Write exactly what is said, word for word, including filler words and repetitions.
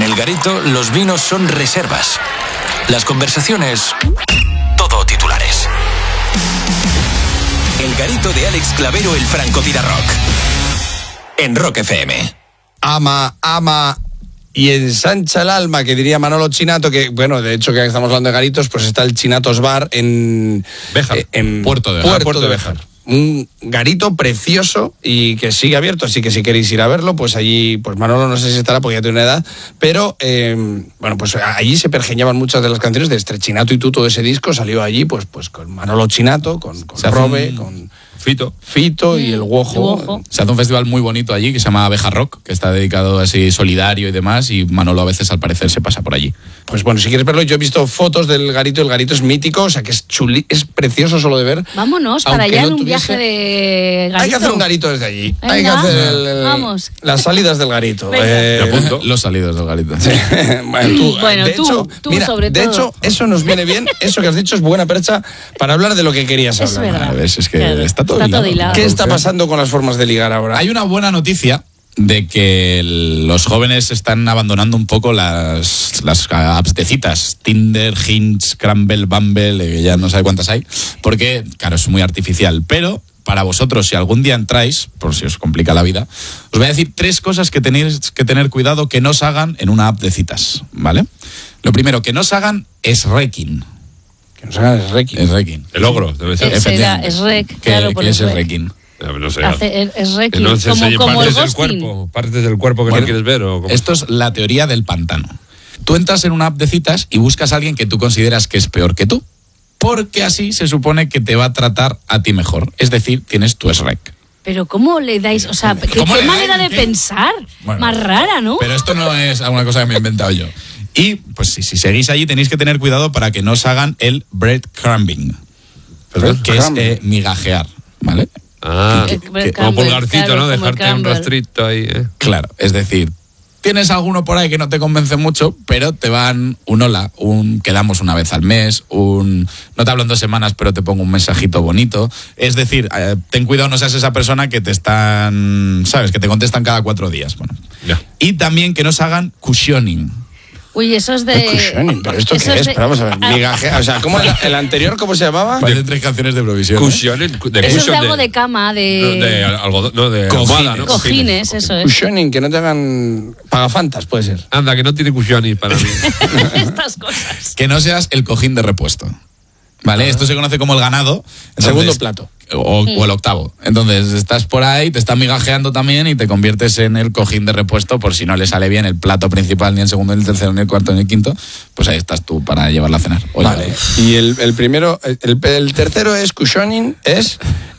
El Garito los vinos son reservas. Las conversaciones, todo titulares. El Garito de Alex Clavero, el francotirador. En Rock F M. Ama, ama y ensancha el alma, que diría Manolo Chinato, que, bueno, de hecho, que estamos hablando de garitos, pues está el Chinatos Bar en... Béjar. Eh, en Puerto de Puerto, Puerto de de Béjar. Un garito precioso y que sigue abierto, así que si queréis ir a verlo, pues allí, pues Manolo no sé si estará porque ya tiene una edad, pero eh, bueno, pues allí se pergeñaban muchas de las canciones de Chinato y tú, todo ese disco salió allí, pues, pues con Manolo Chinato, con, con Robe, un... con Fito. Fito y el Guojo. el Guojo. Se hace un festival muy bonito allí que se llama Béjar Rock, que está dedicado así solidario y demás, y Manolo a veces al parecer se pasa por allí. Pues bueno, si quieres verlo, yo he visto fotos del garito, el garito es mítico, o sea que es chuli, es precioso solo de ver. Vámonos para Aunque allá no en un tuviese... viaje de garito. Hay que hacer un garito desde allí. Venga, Hay que hacer el, el, vamos. las salidas del garito. Venga. Eh, ¿Te apunto? Los salidos del garito. bueno, tú, Bueno, de tú, hecho, tú mira, sobre de todo. hecho, eso nos viene bien, eso que has dicho es buena percha para hablar de lo que querías Es hablar. verdad. A ver, es que Claro, está todo está hilado. todo hilado. ¿Qué está pasando con las formas de ligar ahora? Hay una buena noticia de que el- los jóvenes están abandonando un poco las, las apps de citas, Tinder, Hinge, Scramble, Bumble, eh, ya no sabe cuántas hay, porque, claro, es muy artificial. Pero para vosotros, si algún día entráis, por si os complica la vida, os voy a decir tres cosas que tenéis que tener cuidado que no os hagan en una app de citas, ¿vale? Lo primero, que no os hagan es rekin. Que nos hagan el reiki. Es rekin. El ogro, debe ser. Eh, será, Efectivamente. es rec, ¿Qué, claro, qué por es el el rec. rekin? No sé. Hace- es, es rec, Que no se como, enseñe como el partes del ghosting. cuerpo, partes del cuerpo que Bueno, no quieres ver. ¿O cómo? Esto es la teoría del pantano. Tú entras en una app de citas y buscas a alguien que tú consideras que es peor que tú, porque así se supone que te va a tratar a ti mejor. Es decir, tienes tu S R E C. Pero ¿cómo le dais? O sea, ¿qué, ¿Cómo qué le manera dais? de ¿Qué? pensar? Bueno, Más rara, ¿no? Pero esto no es alguna cosa que me he inventado yo. Y pues si, si seguís allí tenéis que tener cuidado para que no os hagan el breadcrumbing, que es eh, migajear, ¿vale? Ah, Que- que- como pulgarcito, claro, ¿no? como el Dejarte un crumble. rastrito ahí. ¿eh? Claro, es decir, tienes alguno por ahí que no te convence mucho, pero te van un hola, un quedamos una vez al mes, un no te hablo en dos semanas, pero te pongo un mensajito bonito. Es decir, eh, ten cuidado, no seas esa persona que te están, ¿sabes? Que te contestan cada cuatro días. Bueno. Ya. Y también que nos hagan cushioning. Uy, eso es de... El cushioning, ¿pero esto eso qué es? de- Pero vamos a ver, Ah, migaje, o sea, ¿cómo era? ¿El anterior cómo se llamaba? Parecen tres canciones de Eurovisión. ¿eh? Cushion, de Eso es de cushion algo de cama, no, de... de algodón, no, de Cojines. almohada, ¿no? Cojines, eso es. Cushioning, que no te hagan pagafantas, puede ser. Anda, que no tiene cushioning para mí. Estas cosas. Que no seas el cojín de repuesto. ¿Vale? Esto se conoce como el ganado. Entonces, Segundo plato. O, o el octavo. Entonces, estás por ahí, te están migajeando también y te conviertes en el cojín de repuesto por si no le sale bien el plato principal, ni el segundo, ni el tercero, ni el cuarto, ni el quinto. Pues ahí estás tú para llevarla a cenar. Oye, Vale. Y el, el primero, el, el tercero es cushioning, es